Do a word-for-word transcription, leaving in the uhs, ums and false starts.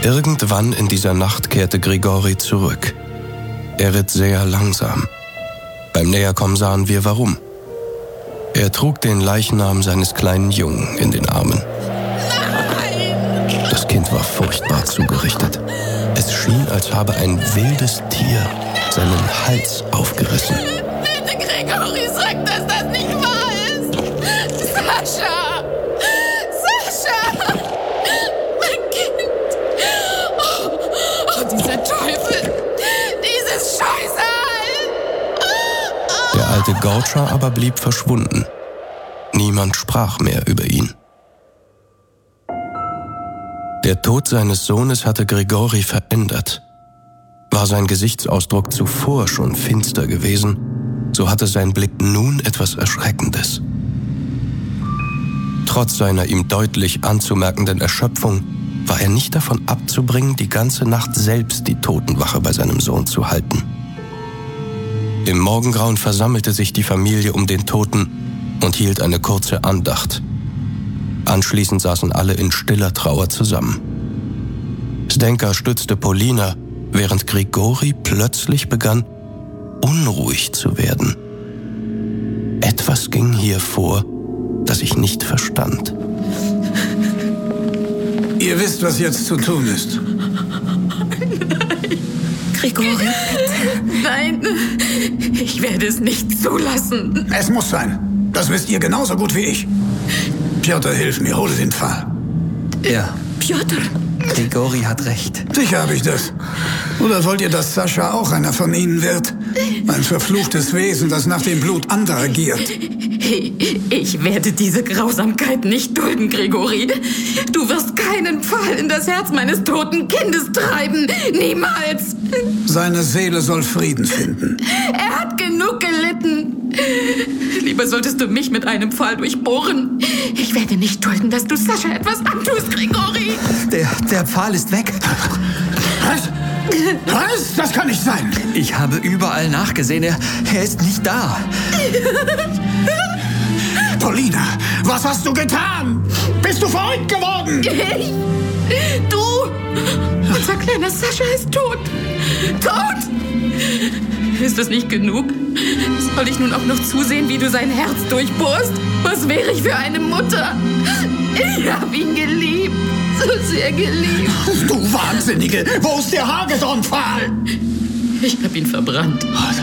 Irgendwann in dieser Nacht kehrte Grigori zurück. Er ritt sehr langsam. Beim Näherkommen sahen wir warum. Er trug den Leichnam seines kleinen Jungen in den Armen. Nein! Das Kind war furchtbar zugerichtet. Es schien, als habe ein wildes Tier seinen Hals aufgerissen. Bitte, Grigori, sag, dass das nicht wahr ist! Sascha! Sascha! Mein Kind! Oh, oh dieser Teufel! Dieses Scheusal! Der alte Gaucher aber blieb verschwunden. Niemand sprach mehr über ihn. Der Tod seines Sohnes hatte Grigori verändert. War sein Gesichtsausdruck zuvor schon finster gewesen, so hatte sein Blick nun etwas Erschreckendes. Trotz seiner ihm deutlich anzumerkenden Erschöpfung war er nicht davon abzubringen, die ganze Nacht selbst die Totenwache bei seinem Sohn zu halten. Im Morgengrauen versammelte sich die Familie um den Toten und hielt eine kurze Andacht. Anschließend saßen alle in stiller Trauer zusammen. Zdenka stützte Polina, während Grigori plötzlich begann, unruhig zu werden. Etwas ging hier vor, das ich nicht verstand. Ihr wisst, was jetzt zu tun ist. Nein. Grigori, bitte. Nein, ich werde es nicht zulassen. Es muss sein. Das wisst ihr genauso gut wie ich. Pjotr, hilf mir, hole den Pfahl. Ja, Pjotr. Grigori hat recht. Sicher habe ich das. Oder wollt ihr, dass Sascha auch einer von ihnen wird? Ein verfluchtes Wesen, das nach dem Blut anderer giert. Ich werde diese Grausamkeit nicht dulden, Grigori. Du wirst keinen Pfahl in das Herz meines toten Kindes treiben. Niemals. Seine Seele soll Frieden finden. Er hat genug gelitten. Lieber solltest du mich mit einem Pfahl durchbohren. Ich werde nicht dulden, dass du Sascha etwas antust, Grigori. Der, der Pfahl ist weg. Was? Was? Das kann nicht sein. Ich habe überall nachgesehen. Er, er ist nicht da. Polina, was hast du getan? Bist du verrückt geworden? Ich? Du? Unser kleiner Sascha ist tot. Tot! Ist das nicht genug? Soll ich nun auch noch zusehen, wie du sein Herz durchbohrst? Was wäre ich für eine Mutter? Ich habe ihn geliebt. So sehr geliebt. Du Wahnsinnige! Wo ist der Hagedornpfahl? Ich habe ihn verbrannt.